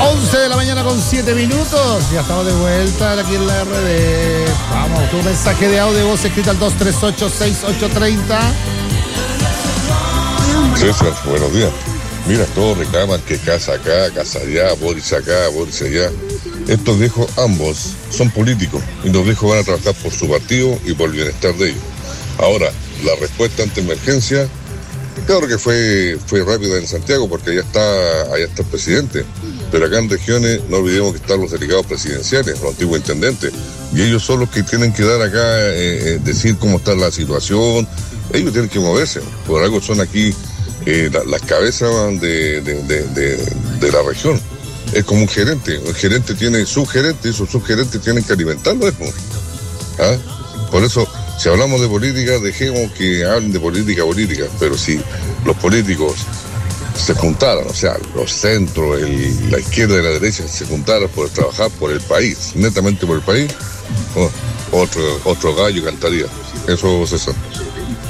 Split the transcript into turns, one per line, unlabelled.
11 de la mañana con 7 minutos. Ya estamos de vuelta aquí en la RD. Vamos, tu mensaje de audio, voz escrita al 238-6830.
César, buenos días. Mira, todos reclaman que casa acá, casa allá, Boris acá, Boris allá. Estos viejos ambos son políticos y los viejos van a trabajar por su partido y por el bienestar de ellos. Ahora, la respuesta ante emergencia, claro que fue rápida en Santiago porque allá está el presidente. Pero acá en regiones no olvidemos que están los delegados presidenciales, los antiguos intendentes. Y ellos son los que tienen que dar acá, decir cómo está la situación. Ellos tienen que moverse. Por algo son aquí las cabezas de la región. Es como un gerente. El gerente tiene subgerente y esos subgerentes tienen que alimentarlo. ¿Ah? Por eso, si hablamos de política, dejemos que hablen de política. Pero si los políticos se juntaran, o sea, los centros, la izquierda y la derecha se juntaran por trabajar por el país, netamente por el país, otro gallo cantaría. Eso, César.